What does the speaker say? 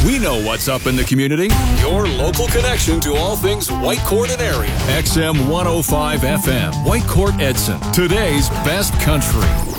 We know what's up in the community. Your local connection to all things Whitecourt and area. XM 105 FM, Whitecourt Edson. Today's best country.